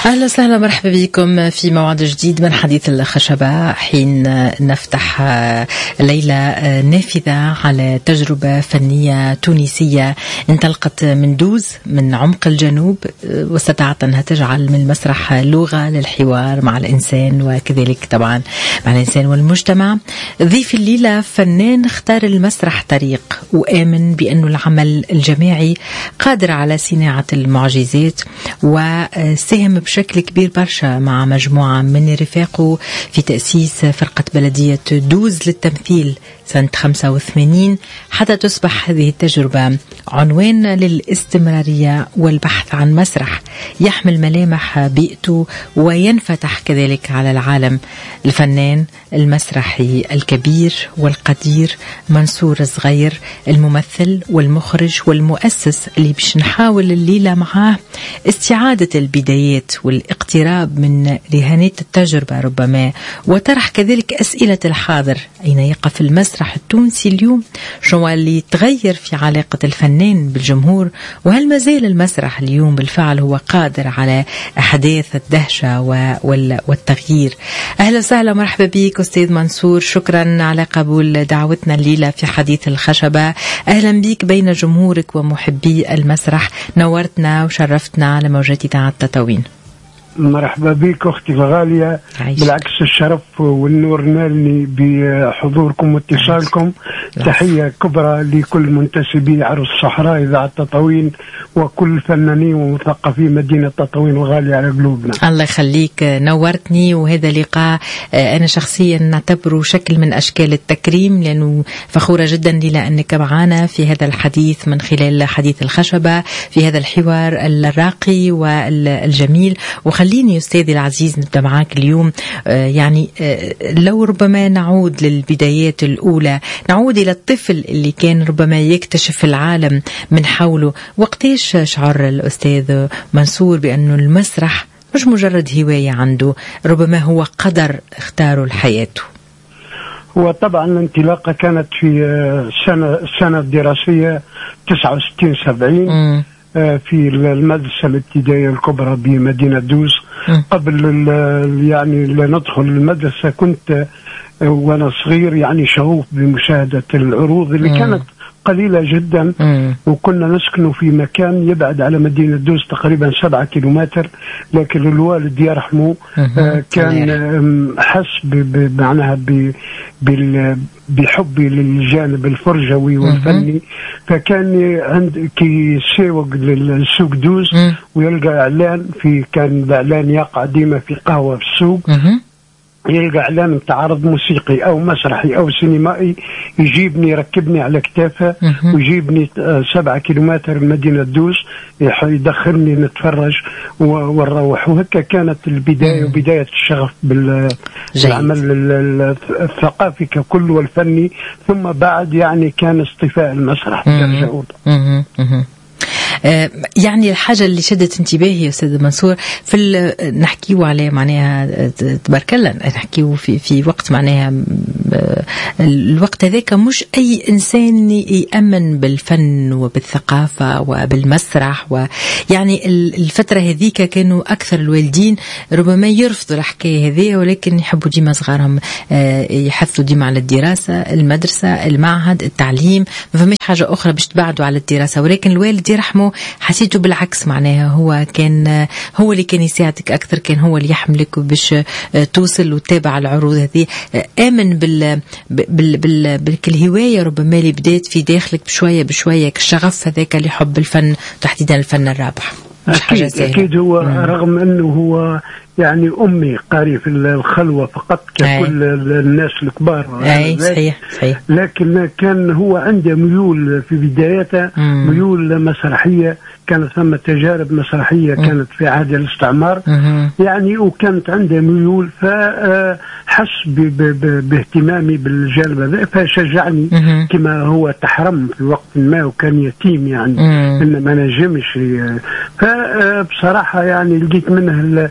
أهلا وسهلا مرحبا بكم في موعد جديد من حديث الخشبة، حين نفتح ليلة نافذة على تجربة فنية تونسية انطلقت من دوز من عمق الجنوب، واستطاعت أنها تجعل من المسرح لغة للحوار مع الإنسان وكذلك طبعا مع الإنسان والمجتمع. ضيف الليلة فنان اختار المسرح طريق وآمن بأنه العمل الجماعي قادر على صناعة المعجزات، وساهم بشكل كبير برشا مع مجموعة من رفاقه في تأسيس فرقة بلدية دوز للتمثيل سنة 85 حتى تصبح هذه التجربة عنوان للاستمرارية والبحث عن مسرح يحمل ملامح بيئته وينفتح كذلك على العالم. الفنان المسرحي الكبير والقدير منصور صغير، الممثل والمخرج والمؤسس، اللي باش نحاول الليلة معاه استعادة البدايات والاقتراب من رهانات التجربة ربما، وطرح كذلك أسئلة الحاضر: أين يقف المسرح التونسي اليوم؟ شو اللي تغير في علاقة الفنان بالجمهور؟ وهل ما زال المسرح اليوم بالفعل هو قادر على أحداث الدهشة والتغيير؟ أهلا وسهلا مرحبا بك أستاذ منصور، شكرا على قبول دعوتنا الليلة في حديث الخشبة. أهلا بك بين جمهورك ومحبي المسرح، نورتنا وشرفتنا على موجات إذاعة تطاوين. مرحبا بك أختي الغالية، بالعكس الشرف والنور نالني بحضوركم واتصالكم. تحية كبرى لكل منتسبي عروس الصحراء إذاعة تطاوين وكل فنانين ومثقفين مدينة تطاوين الغالية على قلوبنا. الله يخليك، نورتني. وهذا لقاء أنا شخصيا نعتبره شكل من أشكال التكريم، لأنه فخورة جدا لأنك معنا في هذا الحديث من خلال حديث الخشبة في هذا الحوار الراقي والجميل. خليني أستاذي العزيز نبدأ معاك اليوم. يعني لو ربما نعود للبدايات الأولى، نعود إلى الطفل اللي كان ربما يكتشف العالم من حوله، وقتاش شعر الأستاذ منصور بأنه المسرح مش مجرد هواية عنده، ربما هو قدر اختاره لحياته؟ وطبعا الانطلاقة كانت في السنة الدراسية 69-70 في المدرسة الابتدائية الكبرى بمدينة دوز. قبل يعني ندخل المدرسة كنت وانا صغير يعني شغوف بمشاهدة العروض اللي كانت قليلة جدا، وكنا نسكن في مكان يبعد على مدينة دوز تقريبا 7 كيلومتر، لكن الوالد يرحمه كان حس بمعناها بحبي للجانب الفرجوي والفني، فكان كي يسوق للسوق دوز ويلقى إعلان كان الإعلان يقع ديما في قهوة في السوق، يلقى إعلان بتاع عرض موسيقي أو مسرحي أو سينمائي، يجيبني يركبني على كتافه ويجيبني 7 كيلومتر من مدينة دوز، يدخلني نتفرج ونروح. وهكا كانت البداية وبداية الشغف بالعمل الثقافي ككل والفني، ثم بعد يعني كان اصطفاء المسرح درجة أولى. يعني الحاجة اللي شدت انتباهي يا أستاذ منصور نحكيه عليه معناها تبارك الله، نحكيه في وقت معناها الوقت هذاك مش أي إنسان يأمن بالفن وبالثقافة وبالمسرح، ويعني الفترة هذيك كانوا أكثر الوالدين ربما يرفضوا الحكاية هذه، ولكن يحبوا ديما صغارهم يحثوا ديما على الدراسة، المدرسة، المعهد، التعليم، ما فماش حاجة أخرى باش تبعدوا على الدراسة. ولكن الوالد يرحمه حسيته بالعكس، معناها هو اللي كان يساعدك أكثر، كان هو اللي يحملك باش توصل وتتابع العروض هذه. آمن بالهواية ربما اللي بدأت في داخلك بشوية بشوية، كالشغف هذاك اللي حب الفن تحديدا الفن الرابح. أكيد هو رغم أنه هو يعني أمي قاري في الخلوة فقط ككل الناس الكبار، صحيح. لكن كان هو عنده ميول في بدايته، ميول مسرحية، كانت ثم تجارب مسرحية كانت في عهد الاستعمار يعني، وكانت عنده ميول، فحس باهتمامي بالجانب هذا فشجعني، كما هو تحرم في وقت ما وكان يتيم يعني إن ما نجمش. فبصراحة يعني لقيت منه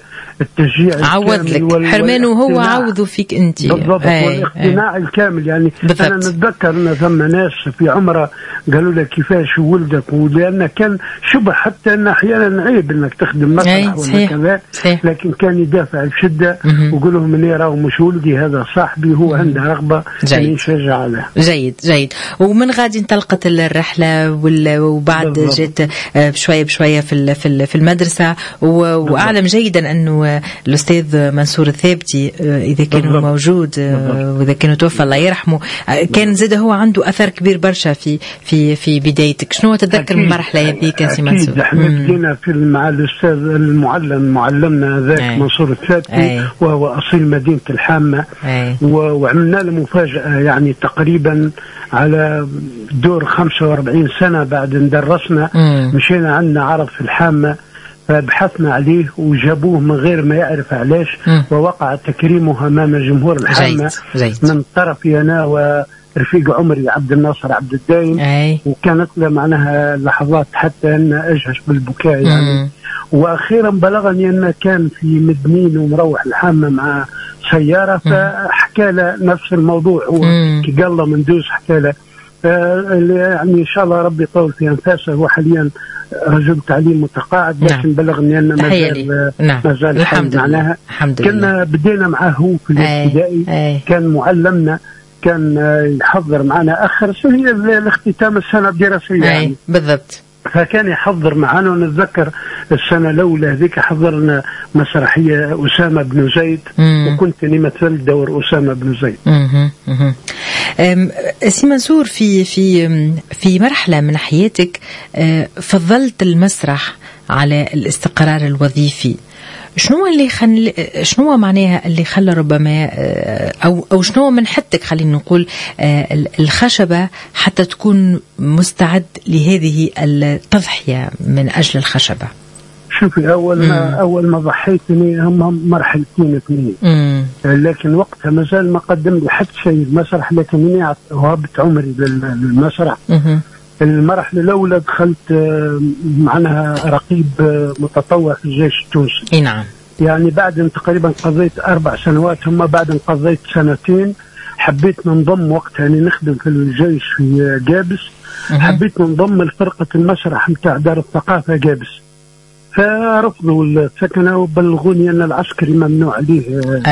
التشجيع عوض لك حرمان وهو عوضوا فيك انت بالضبط. والاقتناع الكامل يعني بالضبط. انا نتذكر ان ثم ناس في عمره قالوا لك كيفاش ولدك، ولان كان شبه حتى ان احيانا عيب انك تخدم مسرح ولا كذا، لكن كان يدافع بشده ويقول لهم اني راهو مش ولدي، هذا صاحبي، هو عنده رغبه اني نشجع عليه. جيد. ومن غادي انطلقت الرحله وبعد جيت بشويه في المدرسه، واعلم جيدا انه الاستاذ منصور الثابتي اذا كان موجود واذا كان توفى الله يرحمه، كان زاد هو عنده اثر كبير برشا في بدايتك. شنو تتذكر من المرحله هذيك سي منصور؟ احنا بدينا مع الاستاذ معلمنا ذاك منصور الثابتي، وهو اصيل مدينه الحامه، وعملنا له مفاجاه يعني تقريبا على دور 45 سنه بعد ان درسنا مشينا عندنا عرض في الحامه، فبحثنا عليه وجابوه من غير ما يعرف علاش، ووقع تكريمه امام جمهور الحامه من طرفي انا ورفيق عمري عبد الناصر عبد الدايم، وكانت له معناها لحظات حتى ان اجهش بالبكاء يعني. واخيرا بلغني ان كان في مدنين ومروح الحامه مع سياره، فحكى له نفس الموضوع، هو كي قال له مندوز حكى له، يعني ان شاء الله ربي يطول في انفاسه، هو حاليا رجل تعليم متقاعد، لكن بلغني ان ما زال الحمد لله. كنا بدينا معه في الابتدائي، كان معلمنا، كان يحضر معنا اخر سنه الاختتام السنه الدراسيه يعني. بالضبط. فكان يحضر معنا، ونتذكر السنة الأولى هذيك حضرنا مسرحية أسامة بن زيد، وكنت مثل دور أسامة بن زيد. سي منصور، في مرحلة من حياتك فضلت المسرح على الاستقرار الوظيفي. شنو معناها اللي خلى ربما او شنو من حدك خلينا نقول الخشبة حتى تكون مستعد لهذه التضحية من أجل الخشبة؟ شوفي، أول ما ضحيتني هم مرحلتين اثنين، لكن وقتها ما زال ما قدم لي حتى شيء المسرح، لكن إني وهبت عمري للمسرح. المرحلة الأولى دخلت معناها رقيب متطوع في الجيش التونسي. نعم. يعني بعد تقريبا قضيت 4 سنوات، ثم بعد قضيت 2 سنين حبيت ننضم وقتها، يعني نخدم في الجيش في جابس، حبيت ننضم لفرقة المسرح متاع دار الثقافة جابس، فرفضوا السكنة وبلغوني أن العسكري ممنوع عليه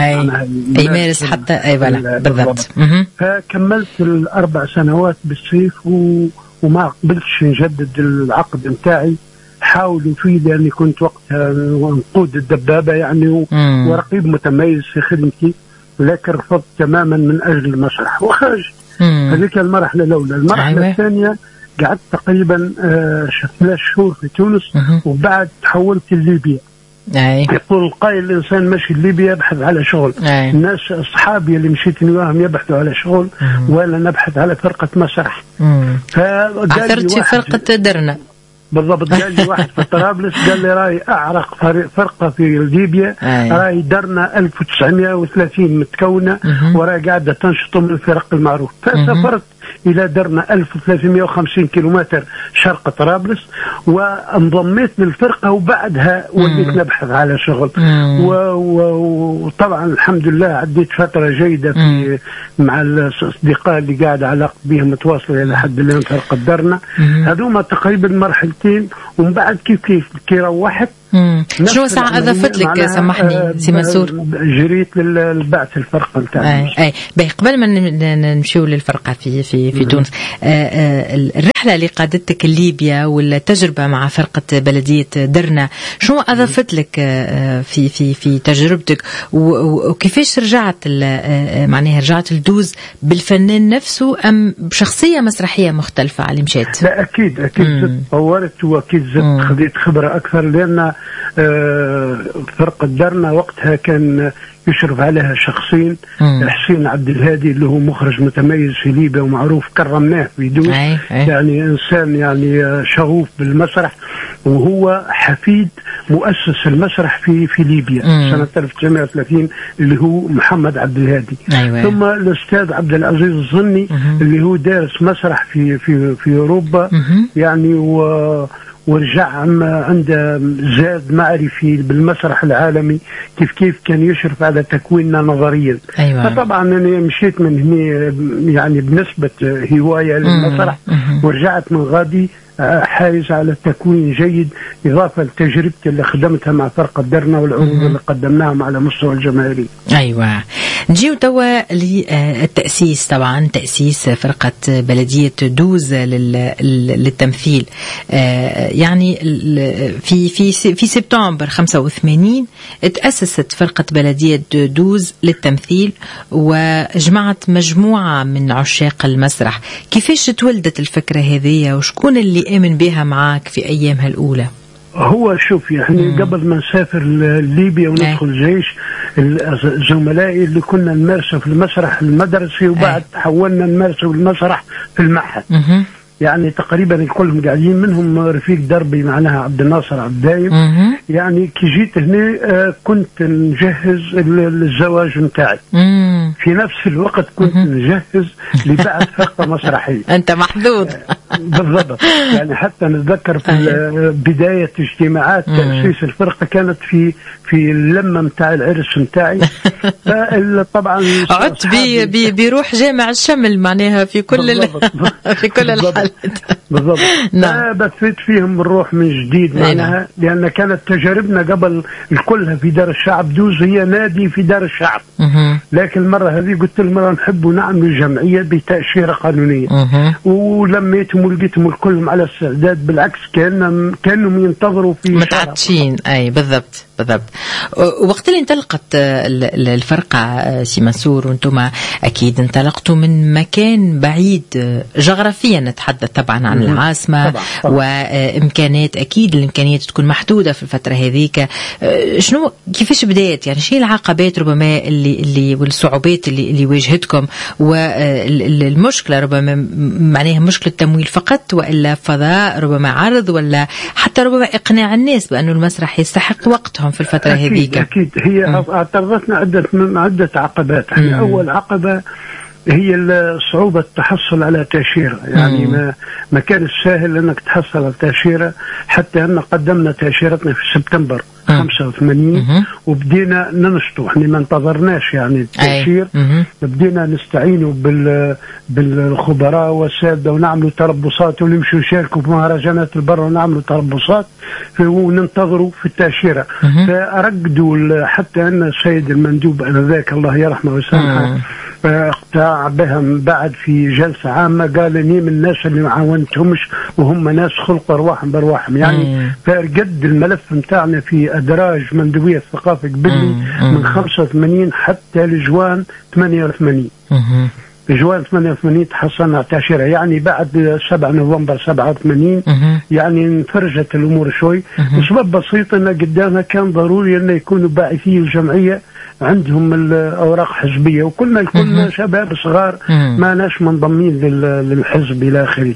يمارس حتى بالضبط. فكملت 4 سنوات بالسيف وما قبلتش نجدد العقد نتاعي. حاولوا فيه لأني كنت وقتها نقود الدبابة يعني ورقيب متميز في خدمتي، لكن رفضت تماما من أجل المسرح وخرج. هذيك المرحلة الأولى. المرحلة الثانية قعدت تقريبا 3 شهور في تونس، وبعد تحولت لليبيا. يقول القائل الإنسان ماشي لليبيا يبحث على شغل. الناس أصحابي اللي مشيت وياهم يبحثوا على شغل، وأنا نبحث على فرقة مسرح. عثرت في فرقة درنا. بالضبط. قال لي واحد في طرابلس، قال لي راي أعرق فرقة في ليبيا، راي درنا 1930 متكونة، وراي قاعدة تنشط من الفرق المعروف. فسافرت إلى درنا 1350 كيلومتر شرق طرابلس، وانضميت للفرقة، وبعدها وليت نبحث على شغل. وطبعا الحمد لله عديت فترة جيدة في مع الأصدقاء اللي قاعد علاقة بهم متواصلة إلى حد الآن فرقة درنا. هذوما تقريبا مرحلتين. ومن بعد كيف روحت شنو ساعة أضفت لك سامحني سي منصور؟ جريت للبعث الفرقة نتاعي. قبل ما نمشيو للفرقة في تونس، الرحلة اللي قادتك ليبيا والتجربة مع فرقة بلدية درنا، شنو أضفت لك في تجربتك، وكيفاش رجعت رجعت الدوز بالفنان نفسه أم بشخصية مسرحية مختلفة على مشيت؟ لا أكيد تطورت، وأكيد خذيت خبرة أكثر، لأن فرقة درنا وقتها كان يشرف عليها شخصين، حسين عبد الهادي اللي هو مخرج متميز في ليبيا ومعروف، كرمناه في دوس، يعني إنسان يعني شغوف بالمسرح، وهو حفيد مؤسس المسرح في ليبيا سنة 1930 اللي هو محمد عبد الهادي. ثم الأستاذ عبد العزيز الظني اللي هو دارس مسرح في أوروبا يعني، ورجع عنده زاد معرفي بالمسرح العالمي، كيف كان يشرف على تكويننا نظريا. أيوة. فطبعا أنا مشيت من هنا يعني بنسبة هواية للمسرح، ورجعت من غادي حائز على تكوين جيد، إضافة لتجربتي اللي خدمتها مع فرقة درنا والعروض اللي قدمناها على مستوى الجماهيري. أيوة. نجيو توا للتأسيس، طبعا تأسيس فرقة بلدية دوز للتمثيل. يعني في سبتمبر 85 تأسست فرقة بلدية دوز للتمثيل، وجمعت مجموعة من عشاق المسرح. كيفاش تولدت الفكرة هذه، وشكون اللي آمن بها معك في أيامها الأولى؟ هو شوف يعني قبل ما نسافر لليبيا وندخل الجيش، زملائي اللي كنا نمارسه في المسرح المدرسي، وبعد حولنا نمارسه في المسرح في المعهد. يعني تقريبا كلهم قاعدين، منهم رفيق دربي معناها عبد الناصر عبد الدايم. يعني كي جيت هنا كنت نجهز الزواج نتاعي، في نفس الوقت كنت نجهز لبعث فرقة مسرحية. أنت محظوظ. بالضبط. يعني حتى نتذكر في بداية اجتماعات تأسيس الفرقة كانت في اللمة متاع العرس متاعي. طبعا عدت بيروح جامع الشمل معناها في كل في كل الحالات. بالضبط. بثيت فيهم الروح من جديد معناها، لأن كانت تجاربنا قبل كلها في دار الشعب. دوز هي نادي في دار الشعب، لكن المرة هذه قلت المرة نحب نعمل جمعية بتأشيرة قانونية، ولميتهم ولقيتهم الكلهم على استعداد، بالعكس كانهم ينتظروا في متعطشين. أي بالضبط. وقت اللي انطلقت الفرقة سي منصور، وانتم أكيد انطلقتوا من مكان بعيد جغرافيا، نتحدث طبعا عن العاصمة طبعا. وإمكانات، أكيد الإمكانيات تكون محدودة في الفترة هذيك. كيفاش بدأت؟ يعني شيء العقبات ربما اللي والصعوبات اللي واجهتكم، والمشكلة ربما معناها مشكلة تمويل فقط، وإلا فضاء ربما عرض، ولا حتى ربما إقناع الناس بأنه المسرح يستحق وقتهم في الفترة هذيك؟ أكيد هي اعترضتنا عدة عقبات. يعني أول عقبة هي صعوبة التحصل على تأشيرة. يعني ما كان سهل أنك تحصل على تأشيرة، حتى أن قدمنا تأشيرتنا في سبتمبر 85 وبدينا ننشطوا. احنا ما انتظرناش يعني التأشير، بدينا نستعينوا بالخبراء والسادة، ونعملوا تربصات، ونمشوا نشاركوا في مهرجانات البر ونعملوا تربصات وننتظروا في التأشيرة. فرقدوا حتى أن السيد المندوب أنذاك الله يرحمه ويسامحه اقتنع بها بعد في جلسة عامة، قال إني من الناس اللي ما عاونتهمش، وهم ناس خلق أرواحهم برواحهم. يعني فرقد الملف متاعنا في أدراج مندوبية الثقافة قبلي من 85 حتى لجوان 88. جوان 88 تحصلنا على تأشيرة. يعني بعد 7 نوفمبر 87 يعني انفرجت الأمور شوي، بسبب بسيط أن قدامها كان ضروري أن يكونوا باعثي الجمعية عندهم الأوراق حزبية، وكلنا شباب صغار ما ناش منضمين للحزب إلى آخره.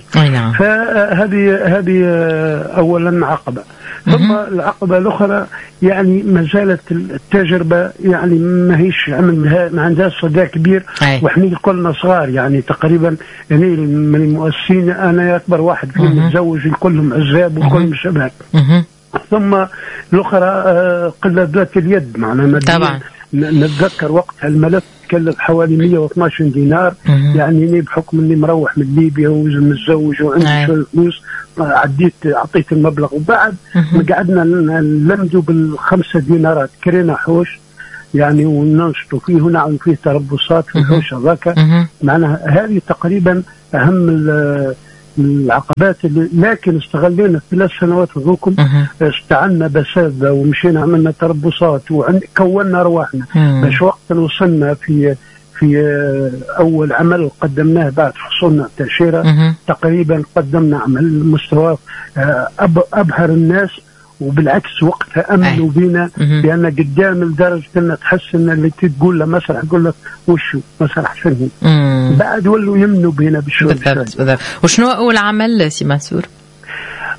فهذه أولا عقبة. ثم العقبة الأخرى يعني ما زالت التجربة، يعني ما هيش ما عندها صدى كبير، وإحنا كلنا صغار. يعني تقريبا يعني من المؤسسين أنا أكبر واحد فيهم متزوج، كلهم عزاب وكلهم شباب. ثم الأخرى قلة ذات اليد معنا طبعا. نتذكر وقتها الملف كلف حوالي 112 دينار. يعني بحكم اني مروح من ليبيا ومتزوج وعندي شويه فلوس، اعطيت المبلغ، وبعد قعدنا نلمدوا بال5 دينارات، كرينا حوش يعني وننشطوا فيه ونعمل فيه تربصات في الحوش هذاك. معناها هذه تقريبا اهم العقبات اللي، لكن استغلينا 3 سنوات هذوكم، استعنا بساذة ومشينا عملنا تربصات وكونا رواحنا باش وقت وصلنا في أول عمل قدمناه بعد حصولنا التأشيرة. تقريبا قدمنا عمل مستوى أبهر الناس، وبالعكس وقتها أمنوا بينا، لأن قدام لدرجة أن تحس أن اللي تقول له مسرح يقول لك وشو مسرح فني. بعد ولوا يمنوا بينا بشوي. وشنو أول عمل سي منصور؟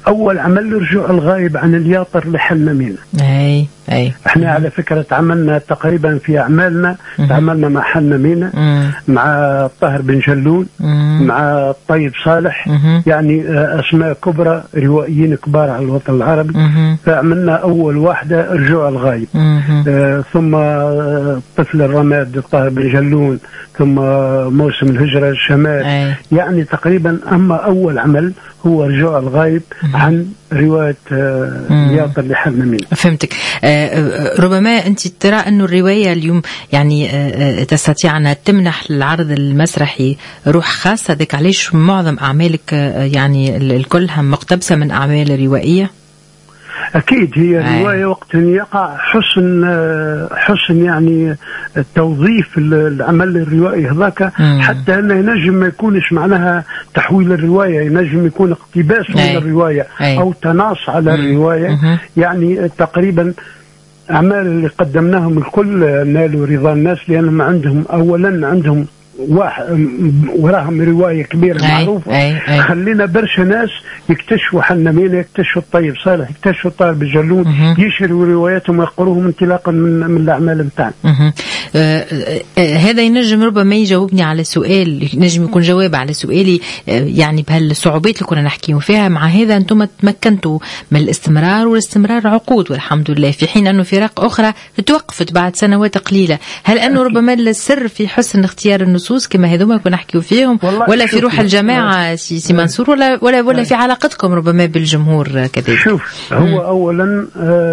أول عمل رجوع الغايب عن الياطر لحنا مينا. أي احنا على فكرة تعاملنا تقريبا في أعمالنا، تعاملنا مع حنا مينا، مع طاهر بن جلون، مع الطيب صالح، يعني أسماء كبرى، روائيين كبار على الوطن العربي. فعملنا أول واحدة رجوع الغايب، ثم طفل الرماد طاهر بن جلون، ثم موسم الهجرة الشمال. يعني تقريبا أما أول عمل هو رجوع الغايب عن رواية الياطر لحنا مينا. فهمتك. ربما أنت ترى أن الرواية اليوم يعني تستطيع أن تمنح للعرض المسرحي روح خاصة، ذلك علاش معظم أعمالك يعني الكلها مقتبسة من أعمال روائية؟ أكيد هي رواية وقت يقع حسن يعني توظيف العمل الروائي هذاك، حتى أنه ينجم ما يكونش معناها تحويل الرواية، ينجم يكون اقتباس من الرواية أو تناص على الرواية. يعني تقريبا أعمال اللي قدمناهم الكل نالوا رضا الناس، لأنهم عندهم واحد وراهم رواية كبيرة معروفة. خلينا برشا ناس يكتشفوا حنا مينا، يكتشفوا الطيب صالح، يكتشفوا طاهر بن جلون، يشروا رواياتهم ويقروهم انطلاقا من الأعمال متاعنا. هذا ينجم ربما يجاوبني على سؤال، ينجم يكون جواب على سؤالي، يعني بهالصعوبات اللي كنا نحكيهم فيها. مع هذا أنتم تمكنتوا من الاستمرار، والاستمرار عقود والحمد لله، في حين أنه فرق أخرى توقفت بعد سنوات قليلة. هل أنه ربما السر في حسن اختيار النصوص كما هذوما كنا نحكيوا فيهم، ولا في روح الجماعة سي منصور، ولا في علاقتكم ربما بالجمهور كذلك؟ شوف، هو أولا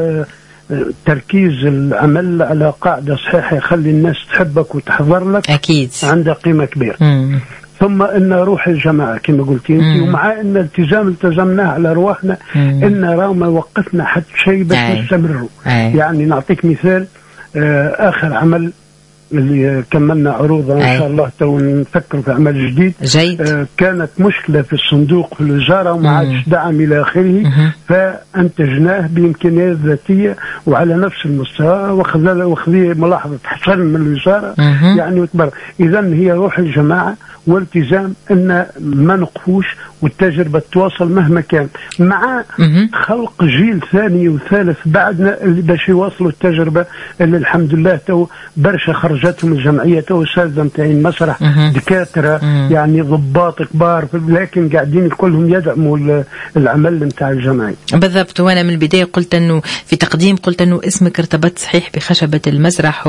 تركيز العمل على قاعدة صحيحة يخلي الناس تحبك وتحضر لك، أكيد عندها قيمة كبيرة. ثم ان روح الجماعه كما قلتي انت، ومع ان التزمناه على ارواحنا، ان راه ما وقفنا حتى شيء بس نستمروا. يعني نعطيك مثال، اخر عمل اللي كملنا عروضه ان شاء الله تو نفكر في عمل جديد. كانت مشكله في الصندوق في الوزاره وما عادش دعم الى اخره، فانتجناه بامكانيات ذاتيه وعلى نفس المستوى، وخذ ملاحظه حسن من الوزاره يعني وتبر. اذا هي روح الجماعه والتزام ان ما نقفوش والتجربه تواصل مهما كان، مع خلق جيل ثاني وثالث بعدنا اللي باش يواصلوا التجربه اللي الحمد لله تو برشا خرجتهم الجمعيه، تو اساتذه نتاعين مسرح، دكاتره يعني ضباط كبار، لكن قاعدين كلهم يدعموا العمل نتاع الجمعيه. بالضبط. وانا من البدايه قلت انه في تقديم قلت انه اسمك ارتبط صحيح بخشبه المسرح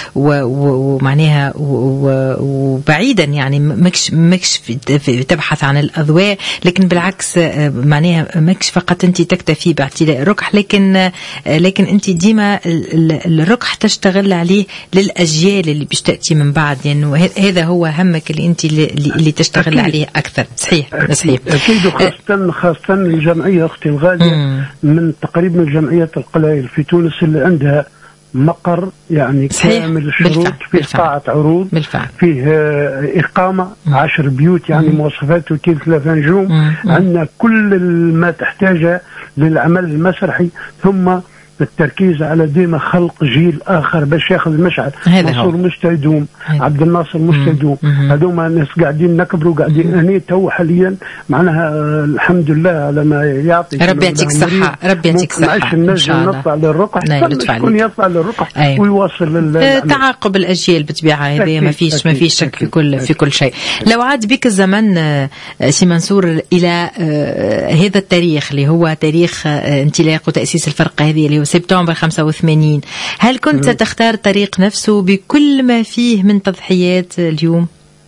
ومعناها وبعيدا يعني ماكش تبحث عن الاضواء، لكن بالعكس معناها ماكش فقط انت تكتفي باعتلاء الركح، لكن انت ديما الركح تشتغل عليه للاجيال اللي باش تاتي من بعد، لانه يعني هذا هو همك اللي انت اللي تشتغل أكيد. عليه اكثر. صحيح. اكيد. وخاصه الجمعيه اختي الغاليه من تقريبا الجمعيات القلائل في تونس اللي عندها مقر يعني كامل الشروط، فيه قاعة عروض، فيه إقامة 10 بيوت يعني مواصفات وتيل 3 نجوم، عندنا كل ما تحتاجه للعمل المسرحي، ثم التركيز على ديما خلق جيل آخر باش ياخذ المشعل. منصور مش تيدوم، عبد الناصر مش تيدوم، هذوما الناس قاعدين نكبروا، قاعدين أني تو حاليا معناها الحمد لله على ما يعطي. ربي يعطيك صحة، ربي يعطيك صحة. معش الناس نطلع للرقح، شكون يطلع للرقح ويواصل تعاقب الأجيال بالطبيعة، هذه ما فيش شك في كل شيء. لو عاد بك الزمن سي منصور إلى هذا التاريخ اللي هو تاريخ انطلاق وتأسيس الفرقة هذه اللي هو سبتمبر 85، هل كنت ستختار طريق نفسه بكل ما فيه من تضحيات اليوم؟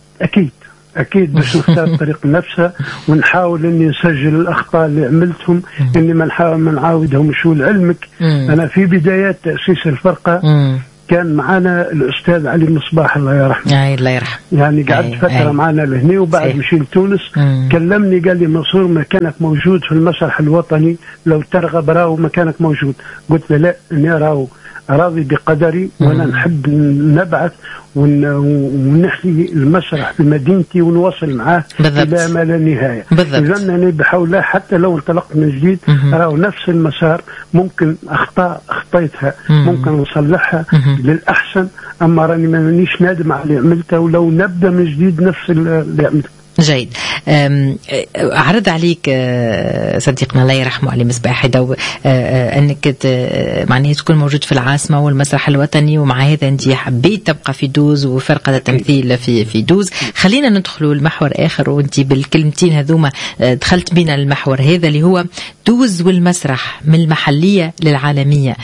أكيد باش نختار طريق نفسه، ونحاول إني نسجل الأخطاء اللي عملتهم، إني ما نحاول ما نعاودهم. شو لعلمك أنا في بدايات تأسيس الفرقة كان معنا الأستاذ علي مصباح الله يرحمه. الله يرحمه. يعني قعدت فترة معنا لهنا، وبعد مشي لتونس كلمني قال لي منصور مكانك موجود في المسرح الوطني، لو ترغب راهو مكانك موجود. قلت له لا، إني راهو راضي بقدري، وانا نحب نبعث ونحيي المسرح في مدينتي ونواصل معاه الى ما لا نهايه. اذا انا بحول الله حتى لو انطلقت من جديد راهو نفس المسار، ممكن اخطيتها ممكن نصلحها للاحسن، اما راني مانيش نادم على اللي عملته، ولو نبدا من جديد نفس اللي عملته. جيد. عرض عليك صديقنا الله يرحمه علي مصباحي أنك معناها تكون موجود في العاصمة والمسرح الوطني، ومع هذا أنت حبيت تبقى في دوز وفرقة التمثيل في دوز. خلينا ندخلوا المحور آخر، وأنت بالكلمتين هذوما دخلت بينا المحور هذا اللي هو دوز والمسرح من المحلية للعالمية.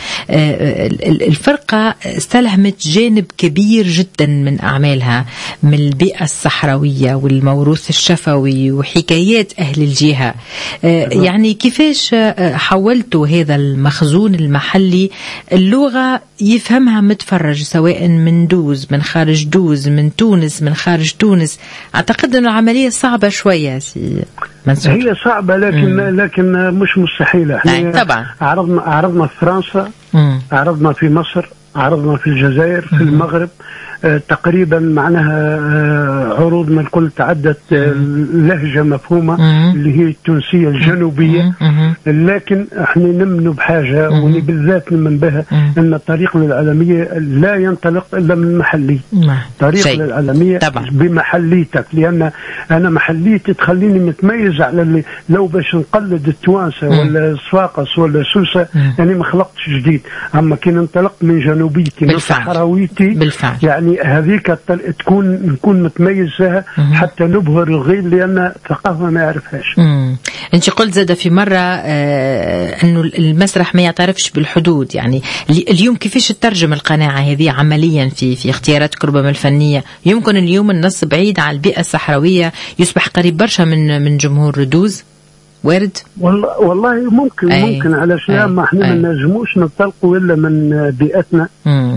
الفرقة استلهمت جانب كبير جدا من أعمالها من البيئة الصحراوية والموروث الشفوي وحكايات أهل الجهة. يعني كيفاش حولتوا هذا المخزون المحلي اللغة يفهمها متفرج، سواء من دوز، من خارج دوز، من تونس، من خارج تونس؟ أعتقد أن العملية صعبة شوية منصور. هي صعبة لكن مش مستحيلة. احنا طبعا عرضنا في فرنسا، عرضنا في مصر، عرضنا في الجزائر، في المغرب، تقريبا معناها عروضنا الكل تعدت لهجة مفهومة اللي هي التونسية الجنوبية. لكن احنا نمنوا بحاجة، وني بالذات نمن بها، ان الطريق للعالمية لا ينطلق الا من المحلي. طريق للعالمية بمحليتك، لان انا محليتي تخليني متميز على اللي لو باش نقلد التوانسة ولا صفاقس ولا سوسة يعني ما خلقتش جديد. اما كي ننطلق من جنوبيتي من صحراويتي يعني هذيك نكون متميز فيها حتى نبهر الغير، لأن ثقافة ما يعرفهاش. أنت قلت زادة في مرة أنه المسرح ما يعترفش بالحدود. يعني اليوم كيفاش تترجم القناعة هذه عمليا في اختياراتك ربما الفنية؟ يمكن اليوم النص بعيد عن البيئة الصحراوية يصبح قريب برشا من جمهور ردوز، وارد؟ والله ممكن علشان ما احنا ما نجموش ننطلقوا الا من بيئتنا،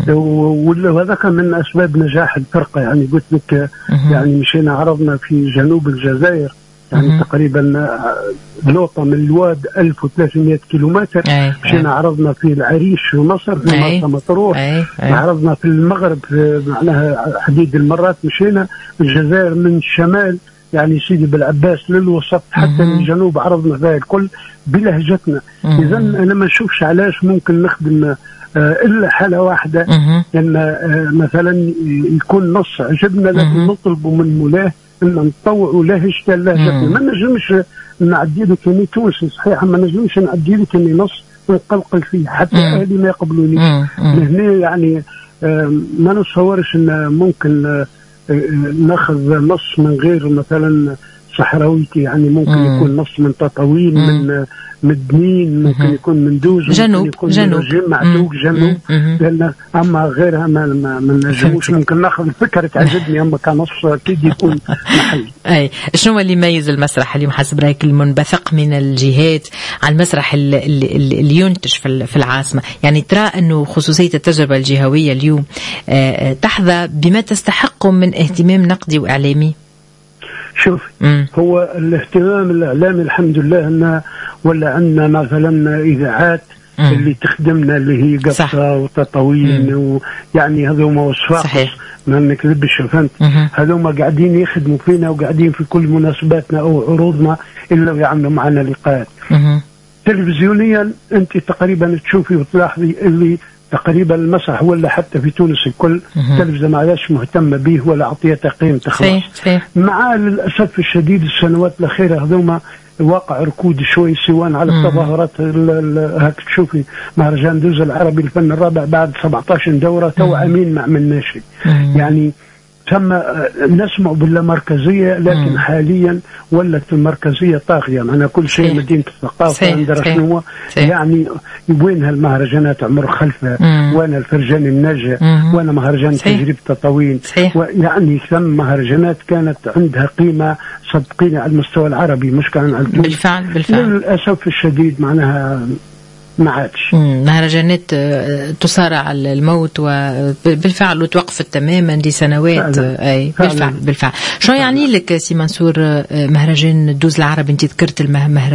وهذا كان من اسباب نجاح الفرقه. يعني قلت لك يعني مشينا عرضنا في جنوب الجزائر، يعني تقريبا لوطه من الواد 1300 كيلومتر. مشينا عرضنا في العريش في مصر، في مرسى مطروح. عرضنا في المغرب معناها عديد المرات. مشينا الجزائر من الشمال يعني سيدي بالعباس للوسط حتى للجنوب، عرضنا فيها الكل بلهجتنا. إذا أنا ما نشوفش علاش ممكن نخدم إلا حالة واحدة، لأن مثلا يكون نص عجبنا لكن نطلب من مولاه أن نطوعوا لهجته لهجتنا. ما نجمش نعدي له كني تونسي صحيح، ما نجمش نعدي له كني نص ونقلقل فيه حتى أهلي ما يقبلونيش. هنا يعني ما نتصورش أن ممكن ناخذ نص من غير مثلا صحراويتي. يعني ممكن يكون نص من تطاوين، من دنين، ممكن يكون من دوز، جنوب، ممكن يكون من معدوق جنوب. لأن أما غيرها ما نجموش. ممكن ناخذ الفكرة تعجبني، أما كنص أكيد يكون محلي. شنو اللي يميز المسرح اليوم حسب رأيك المنبثق من الجهات عن المسرح اللي ينتج في العاصمة؟ يعني ترى أنه خصوصية التجربة الجهوية اليوم تحظى بما تستحقه من اهتمام نقدي وإعلامي؟ شوف، هو الاهتمام الإعلامي الحمد لله أنه ولا عندنا مثلا إذاعات اللي تخدمنا اللي هي قصة وتطاوين، ويعني هذوما وصفاقس ما نكذبش، فهمت؟ هذوما قاعدين يخدموا فينا وقاعدين في كل مناسباتنا أو عروضنا إلا ويعملوا معنا لقاءات. تلفزيونيا أنت تقريبا تشوفي وتلاحظي اللي تقريبا المسرح ولا حتى في تونس الكل تلفزيون ما عادش مهتمة به ولا عطيته قيمة خلاص. مع للأسف الشديد السنوات الأخيرة هذوما واقع ركود شوي، سواء على التظاهرات. هاك تشوفي مهرجان دوز العربي الفن الرابع بعد 17 دورة تو أمين ما عملنا شيء. يعني ثم نسمع باللامركزية، لكن حاليا ولت المركزية طاغية. معنا كل شيء مدينة الثقافة عندنا شنو يعني وينها المهرجانات عمر خلفها، وانا الفرجان الناجح، وانا مهرجان تجربة تطاوين. يعني ثم مهرجانات كانت عندها قيمة صدقيني على المستوى العربي مش كان على بالفعل. للأسف الشديد معناها ما عادش. مهرجانات تصارع الموت وبالفعل وتوقفت تماما لسنوات. اي بالفعل. شو يعني لك سي منصور مهرجان دوز العربي؟ انت ذكرت المهرجان